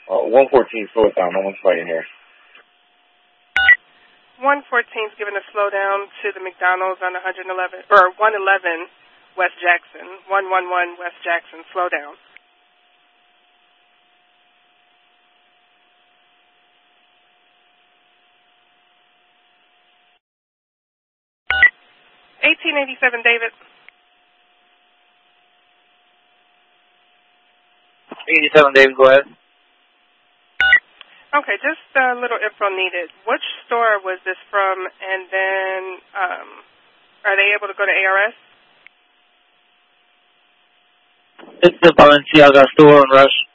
114, slow it down. No one's fighting here. 114's giving a slowdown to the McDonald's on 111 or 111 West Jackson. 111 West Jackson, slow down. $18.87, David. 87, David, go ahead. Okay, just a little info needed. Which store was this from, and then are they able to go to ARS? It's the Balenciaga store in Rush.